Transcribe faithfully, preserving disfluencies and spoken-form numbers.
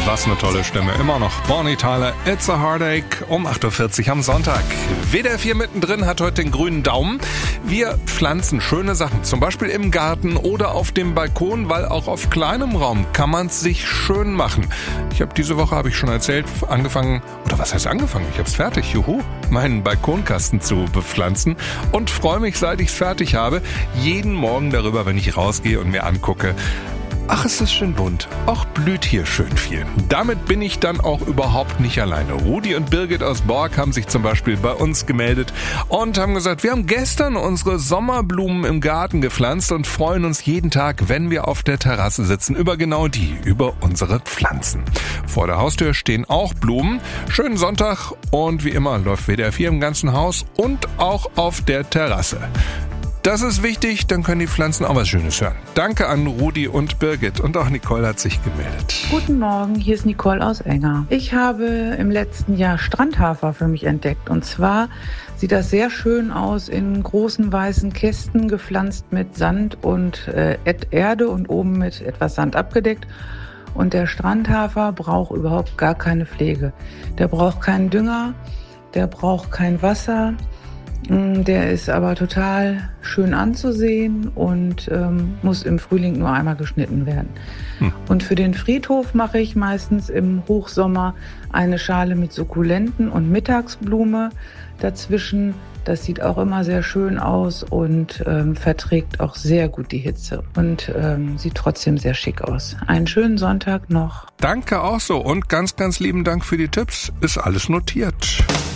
Was eine tolle Stimme. Immer noch Bonnie Tyler, It's a Heartache um acht Uhr vierzig am Sonntag. W D R vier mittendrin hat heute den grünen Daumen. Wir pflanzen schöne Sachen, zum Beispiel im Garten oder auf dem Balkon, weil auch auf kleinem Raum kann man es sich schön machen. Ich habe diese Woche, habe ich schon erzählt, angefangen, oder was heißt angefangen? Ich habe es fertig, juhu, meinen Balkonkasten zu bepflanzen und freue mich, seit ich es fertig habe, jeden Morgen darüber, wenn ich rausgehe und mir angucke, ach, ist das schön bunt. Auch blüht hier schön viel. Damit bin ich dann auch überhaupt nicht alleine. Rudi und Birgit aus Bork haben sich zum Beispiel bei uns gemeldet und haben gesagt, wir haben gestern unsere Sommerblumen im Garten gepflanzt und freuen uns jeden Tag, wenn wir auf der Terrasse sitzen, über genau die, über unsere Pflanzen. Vor der Haustür stehen auch Blumen. Schönen Sonntag und wie immer läuft W D R vier im ganzen Haus und auch auf der Terrasse. Das ist wichtig, dann können die Pflanzen auch was Schönes hören. Danke an Rudi und Birgit und auch Nicole hat sich gemeldet. Guten Morgen, hier ist Nicole aus Enger. Ich habe im letzten Jahr Strandhafer für mich entdeckt. Und zwar sieht das sehr schön aus in großen weißen Kästen, gepflanzt mit Sand und äh, Erde und oben mit etwas Sand abgedeckt. Und der Strandhafer braucht überhaupt gar keine Pflege. Der braucht keinen Dünger, der braucht kein Wasser. Der ist aber total schön anzusehen und ähm, muss im Frühling nur einmal geschnitten werden. Hm. Und für den Friedhof mache ich meistens im Hochsommer eine Schale mit Sukkulenten und Mittagsblume dazwischen. Das sieht auch immer sehr schön aus und ähm, verträgt auch sehr gut die Hitze und ähm, sieht trotzdem sehr schick aus. Einen schönen Sonntag noch. Danke auch so und ganz, ganz lieben Dank für die Tipps. Ist alles notiert.